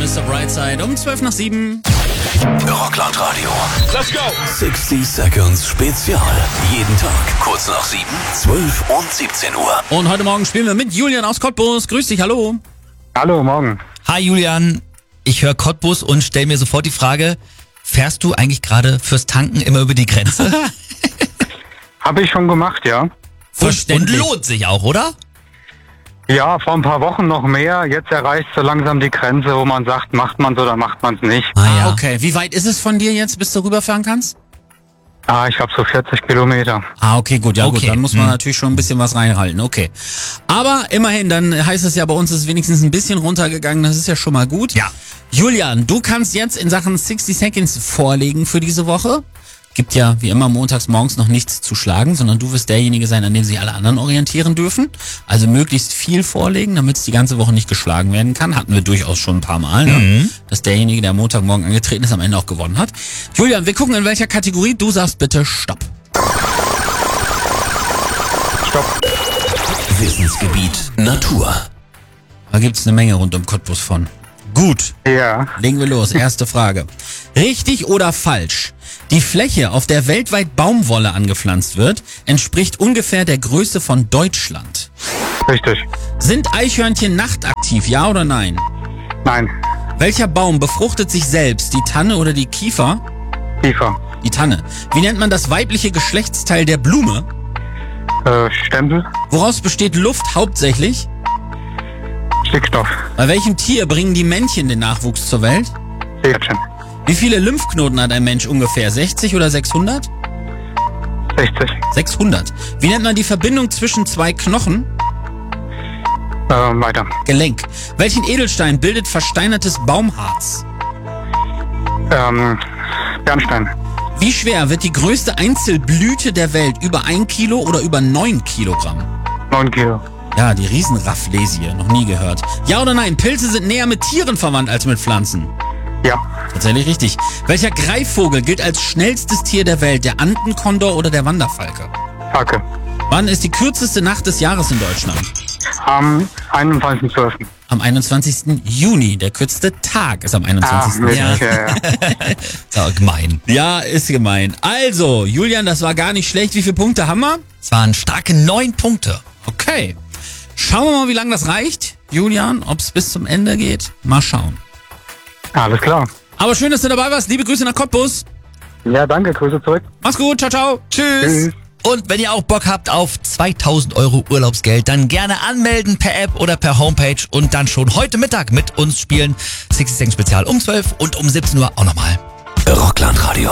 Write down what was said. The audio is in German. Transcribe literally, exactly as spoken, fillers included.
Mister Brightside um zwölf nach sieben. Rockland Radio. Let's go! sechzig Seconds Spezial. Jeden Tag kurz nach sieben, zwölf und siebzehn Uhr. Und heute Morgen spielen wir mit Julian aus Cottbus. Grüß dich, hallo. Hallo, morgen. Hi Julian, ich höre Cottbus und stell mir sofort die Frage, fährst du eigentlich gerade fürs Tanken immer über die Grenze? Habe ich schon gemacht, ja. Und Verständlich. lohnt sich auch, oder? Ja, vor ein paar Wochen noch mehr. Jetzt erreicht so langsam die Grenze, wo man sagt, macht man es oder macht man es nicht. Ah, okay. Wie weit ist es von dir jetzt, bis du rüberfahren kannst? Ah, ich glaube so vierzig Kilometer. Ah, okay, gut. Ja, Okay. gut. Dann muss man Hm. natürlich schon ein bisschen was reinhalten. Okay. Aber immerhin, dann heißt es ja, bei uns ist wenigstens ein bisschen runtergegangen. Das ist ja schon mal gut. Ja. Julian, du kannst jetzt in Sachen sechzig Seconds vorlegen für diese Woche. Gibt ja wie immer montags morgens noch nichts zu schlagen, sondern du wirst derjenige sein, an dem sich alle anderen orientieren dürfen. Also möglichst viel vorlegen, damit es die ganze Woche nicht geschlagen werden kann. Hatten wir durchaus schon ein paar Mal, ne? Dass derjenige, der Montagmorgen angetreten ist, am Ende auch gewonnen hat. Julian, wir gucken in welcher Kategorie. Du sagst bitte Stopp. Stopp. Wissensgebiet Natur. Da gibt's eine Menge rund um Cottbus von. Gut. Ja, Legen wir los. Erste Frage. Richtig oder falsch? Die Fläche, auf der weltweit Baumwolle angepflanzt wird, entspricht ungefähr der Größe von Deutschland. richtig. Sind Eichhörnchen nachtaktiv, ja oder nein? Nein. Welcher Baum befruchtet sich selbst, die Tanne oder die Kiefer? Tiefer. Die Tanne. Wie nennt man das weibliche Geschlechtsteil der Blume? Äh, Stempel. Woraus besteht Luft hauptsächlich? Stickstoff. Bei welchem Tier bringen die Männchen den Nachwuchs zur Welt? Seepferdchen. Wie viele Lymphknoten hat ein Mensch ungefähr? sechzig oder sechshundert? sechzig. sechshundert. Wie nennt man die Verbindung zwischen zwei Knochen? Äh, weiter. Gelenk. Welchen Edelstein bildet versteinertes Baumharz? Ähm, Bernstein. Wie schwer wird die größte Einzelblüte der Welt? Über ein Kilo oder über neun Kilogramm? neun Kilo. Ja, die Riesenrafflesie. Noch nie gehört. Ja oder nein? Pilze sind näher mit Tieren verwandt als mit Pflanzen. Ja. Tatsächlich richtig. Welcher Greifvogel gilt als schnellstes Tier der Welt? Der Andenkondor oder der Wanderfalke? Hacke. Wann ist die kürzeste Nacht des Jahres in Deutschland? Am einundzwanzigsten zwölften Am einundzwanzigsten Juni. Der kürzeste Tag ist am Ah, einundzwanzigsten Mist, Ja. ja, ja. Ja, gemein. Ja, ist gemein. Also, Julian, das war gar nicht schlecht. Wie viele Punkte haben wir? Es waren starke neun Punkte. Okay. Schauen wir mal, wie lange das reicht. Julian, ob es bis zum Ende geht. Mal schauen. Alles klar. Aber schön, dass du dabei warst. Liebe Grüße nach Cottbus. Ja, danke. Grüße zurück. Mach's gut. Ciao, ciao. Tschüss. Tschüss. Und wenn ihr auch Bock habt auf zweitausend Euro Urlaubsgeld, dann gerne anmelden per App oder per Homepage und dann schon heute Mittag mit uns spielen. sechzig Seconds Spezial um zwölf und um siebzehn Uhr auch nochmal. Rockland Radio.